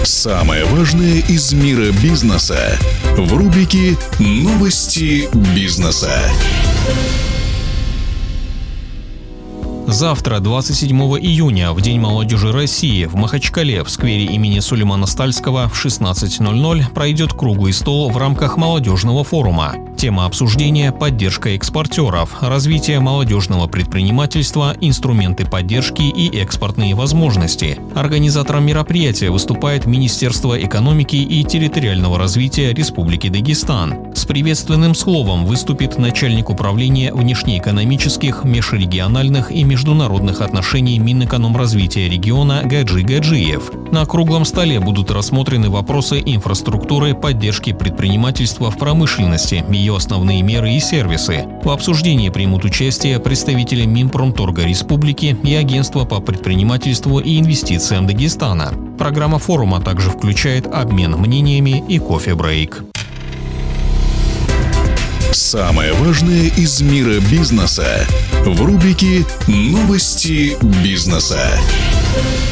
Самое важное из мира бизнеса в рубрике «Новости бизнеса». Завтра, 27 июня, в День молодежи России, в Махачкале в сквере имени Сулеймана Стальского в 16:00 пройдет круглый стол в рамках молодежного форума. Тема обсуждения – поддержка экспортеров, развитие молодежного предпринимательства, инструменты поддержки и экспортные возможности. Организатором мероприятия выступает Министерство экономики и территориального развития Республики Дагестан. С приветственным словом выступит начальник управления внешнеэкономических, межрегиональных и международных отношений Минэкономразвития региона Гаджи Гаджиев. На круглом столе будут рассмотрены вопросы инфраструктуры, поддержки предпринимательства в промышленности, ее основные меры и сервисы. В обсуждении примут участие представители Минпромторга Республики и Агентства по предпринимательству и инвестициям Дагестана. Программа форума также включает обмен мнениями и кофе-брейк. Самое важное из мира бизнеса в рубрике «Новости бизнеса».